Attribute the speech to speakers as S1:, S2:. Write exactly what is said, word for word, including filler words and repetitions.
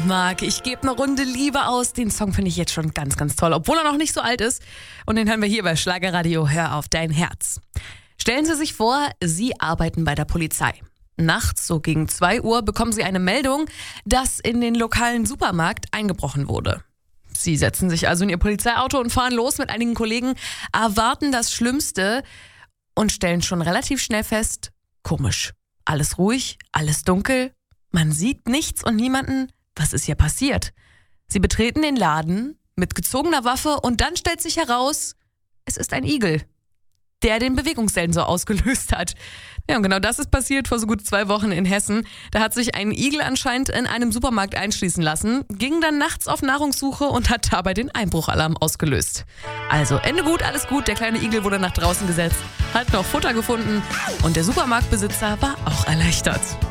S1: Marc, ich gebe eine Runde Liebe aus. Den Song finde ich jetzt schon ganz, ganz toll, obwohl er noch nicht so alt ist. Und den hören wir hier bei Schlagerradio. Hör auf dein Herz. Stellen Sie sich vor, Sie arbeiten bei der Polizei. Nachts, so gegen zwei Uhr, bekommen Sie eine Meldung, dass in den lokalen Supermarkt eingebrochen wurde. Sie setzen sich also in Ihr Polizeiauto und fahren los mit einigen Kollegen, erwarten das Schlimmste und stellen schon relativ schnell fest, komisch. Alles ruhig, alles dunkel, man sieht nichts und niemanden. Was ist hier passiert? Sie betreten den Laden mit gezogener Waffe und dann stellt sich heraus, es ist ein Igel, der den Bewegungssensor ausgelöst hat. Ja, und genau das ist passiert vor so gut zwei Wochen in Hessen. Da hat sich ein Igel anscheinend in einem Supermarkt einschließen lassen, ging dann nachts auf Nahrungssuche und hat dabei den Einbruchalarm ausgelöst. Also Ende gut, alles gut, der kleine Igel wurde nach draußen gesetzt, hat noch Futter gefunden und der Supermarktbesitzer war auch erleichtert.